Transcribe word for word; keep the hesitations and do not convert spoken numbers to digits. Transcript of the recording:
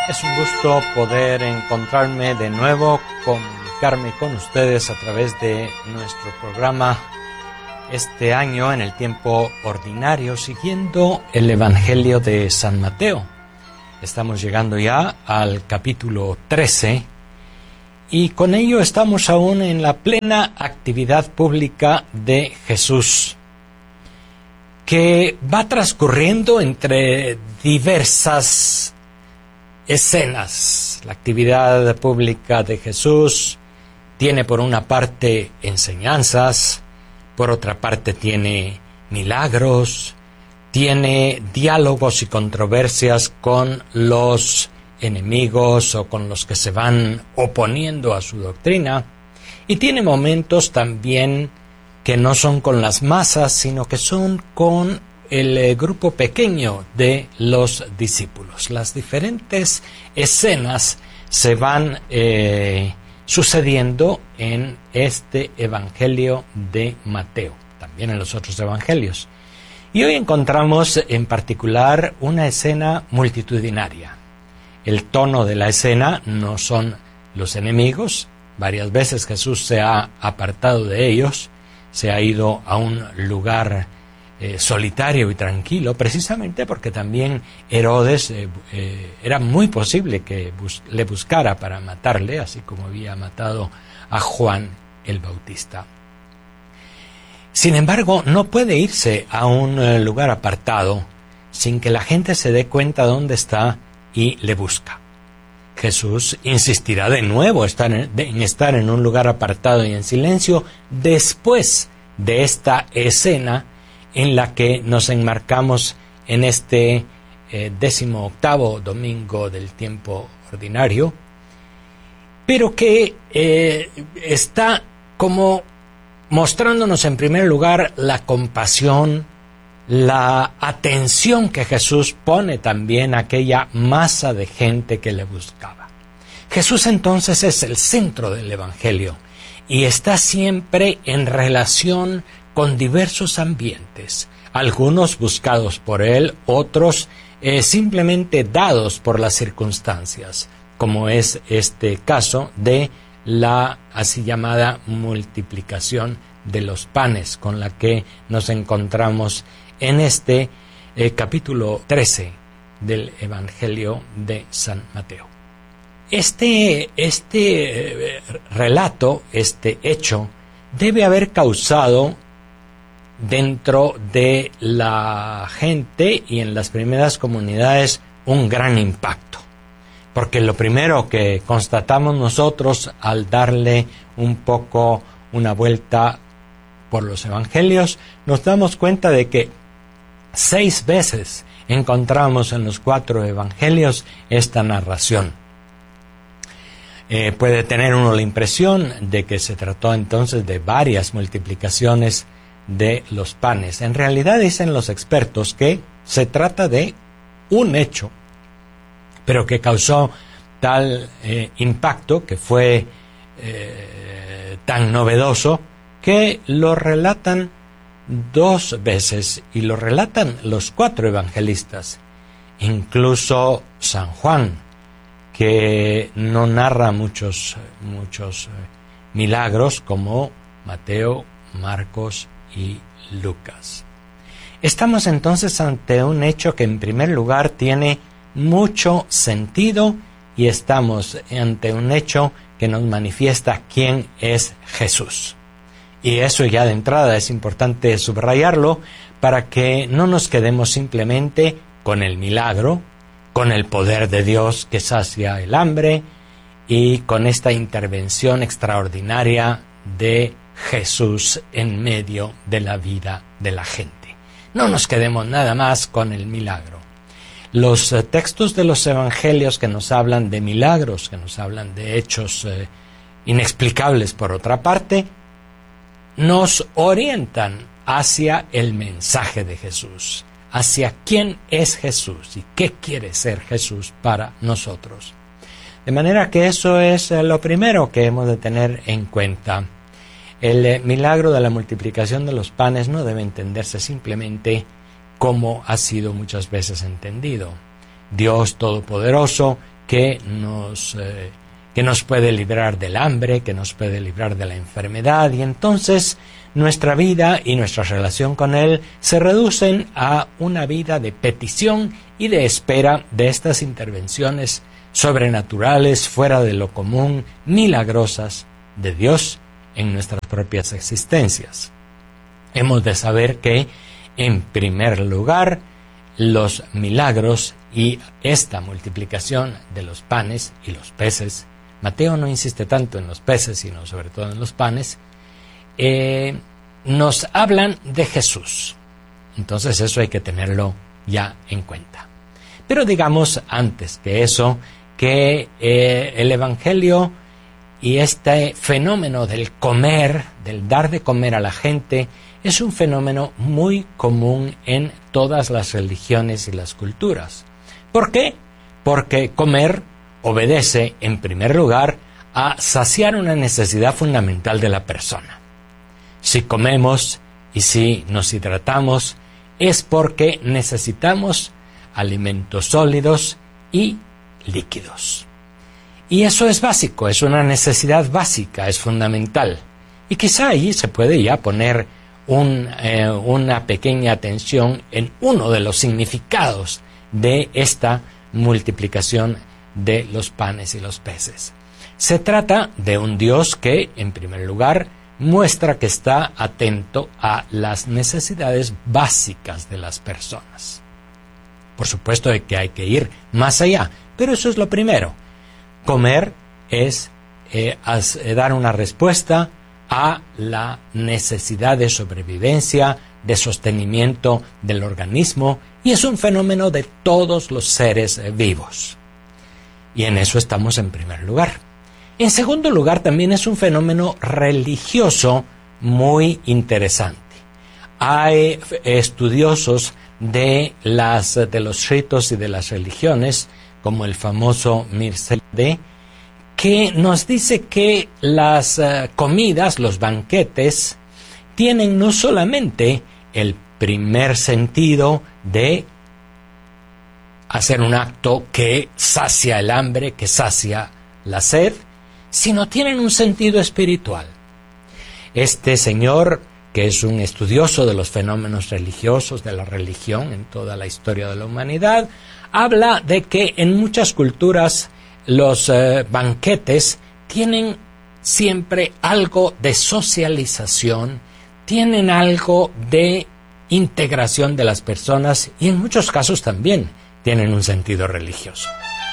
Es un gusto poder encontrarme de nuevo, comunicarme con ustedes a través de nuestro programa este año en el tiempo ordinario, siguiendo el Evangelio de San Mateo. Estamos llegando ya al capítulo trece y con ello estamos aún en la plena actividad pública de Jesús, que va transcurriendo entre diversas escenas. La actividad pública de Jesús tiene por una parte enseñanzas, por otra parte tiene milagros, tiene diálogos y controversias con los enemigos o con los que se van oponiendo a su doctrina, y tiene momentos también que no son con las masas, sino que son con el eh, grupo pequeño de los discípulos. Las diferentes escenas se van eh, sucediendo en este Evangelio de Mateo, también en los otros evangelios. Y hoy encontramos en particular una escena multitudinaria. El tono de la escena no son los enemigos. Varias veces Jesús se ha apartado de ellos, se ha ido a un lugar Eh, solitario y tranquilo, precisamente porque también Herodes eh, eh, era muy posible que bus- le buscara para matarle, así como había matado a Juan el Bautista. Sin embargo, no puede irse a un eh, lugar apartado sin que la gente se dé cuenta dónde está y le busca. Jesús insistirá de nuevo estar en, de, en estar en un lugar apartado y en silencio después de esta escena en la que nos enmarcamos en este eh, décimo octavo domingo del tiempo ordinario, pero que eh, está como mostrándonos en primer lugar la compasión, la atención que Jesús pone también a aquella masa de gente que le buscaba. Jesús entonces es el centro del Evangelio y está siempre en relación con diversos ambientes, algunos buscados por él, otros eh, simplemente dados por las circunstancias, como es este caso de la así llamada multiplicación de los panes, con la que nos encontramos en este eh, capítulo trece del Evangelio de San Mateo. Este, este eh, relato, este hecho, debe haber causado dentro de la gente y en las primeras comunidades un gran impacto, porque lo primero que constatamos nosotros al darle un poco una vuelta por los evangelios, nos damos cuenta de que seis veces encontramos en los cuatro evangelios esta narración. Eh, puede tener uno la impresión de que se trató entonces de varias multiplicaciones de los panes. En realidad dicen los expertos que se trata de un hecho, pero que causó tal eh, impacto, que fue eh, tan novedoso, que lo relatan dos veces y lo relatan los cuatro evangelistas, incluso San Juan, que no narra muchos, muchos eh, milagros como Mateo, Marcos y Lucas. Estamos entonces ante un hecho que en primer lugar tiene mucho sentido y estamos ante un hecho que nos manifiesta quién es Jesús. Y eso ya de entrada es importante subrayarlo para que no nos quedemos simplemente con el milagro, con el poder de Dios que sacia el hambre y con esta intervención extraordinaria de Jesús en medio de la vida de la gente. No nos quedemos nada más con el milagro. Los eh, textos de los evangelios que nos hablan de milagros, que nos hablan de hechos eh, inexplicables por otra parte, nos orientan hacia el mensaje de Jesús, hacia quién es Jesús y qué quiere ser Jesús para nosotros. De manera que eso es eh, lo primero que hemos de tener en cuenta. El milagro de la multiplicación de los panes no debe entenderse simplemente como ha sido muchas veces entendido. Dios Todopoderoso que nos, eh, que nos puede librar del hambre, que nos puede librar de la enfermedad, y entonces nuestra vida y nuestra relación con Él se reducen a una vida de petición y de espera de estas intervenciones sobrenaturales, fuera de lo común, milagrosas de Dios en nuestras propias existencias. Hemos de saber que, en primer lugar, los milagros y esta multiplicación de los panes y los peces, Mateo no insiste tanto en los peces, sino sobre todo en los panes, eh, nos hablan de Jesús. Entonces eso hay que tenerlo ya en cuenta. Pero digamos antes que eso, que eh, el Evangelio y este fenómeno del comer, del dar de comer a la gente, es un fenómeno muy común en todas las religiones y las culturas. ¿Por qué? Porque comer obedece, en primer lugar, a saciar una necesidad fundamental de la persona. Si comemos y si nos hidratamos, es porque necesitamos alimentos sólidos y líquidos. Y eso es básico, es una necesidad básica, es fundamental. Y quizá ahí se puede ya poner un, eh, una pequeña atención en uno de los significados de esta multiplicación de los panes y los peces. Se trata de un Dios que, en primer lugar, muestra que está atento a las necesidades básicas de las personas. Por supuesto que hay que ir más allá, pero eso es lo primero. Comer es eh, as, eh, dar una respuesta a la necesidad de sobrevivencia, de sostenimiento del organismo, y es un fenómeno de todos los seres eh, vivos. Y en eso estamos en primer lugar. En segundo lugar, también es un fenómeno religioso muy interesante. Hay estudiosos de, las, de los ritos y de las religiones, como el famoso Mircea, que nos dice que las uh, comidas, los banquetes, tienen no solamente el primer sentido de hacer un acto que sacia el hambre, que sacia la sed, sino tienen un sentido espiritual. Este señor, que es un estudioso de los fenómenos religiosos, de la religión en toda la historia de la humanidad, habla de que en muchas culturas los eh, banquetes tienen siempre algo de socialización, tienen algo de integración de las personas y en muchos casos también tienen un sentido religioso.